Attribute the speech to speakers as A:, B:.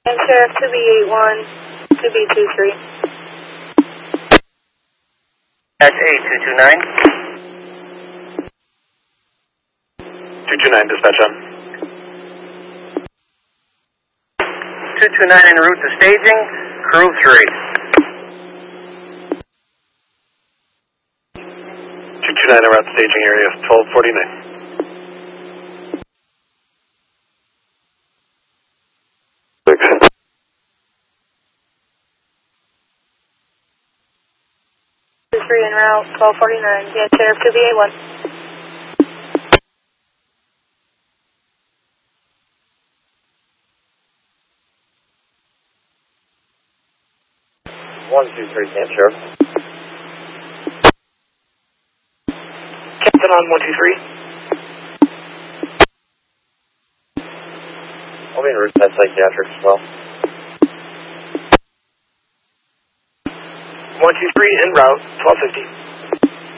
A: And Sheriff 2B81, 2B23.
B: That's 8229.
C: 229, dispatch on.
B: 229 en route to staging, crew 3.
C: 229 around staging area, 1249.
A: Three en route, 1249. Yeah, Sheriff 2B81.
B: Camp Sheriff.
C: Captain on 123.
B: I'll be en route to that psychiatric as well.
C: 123 en route, 1250.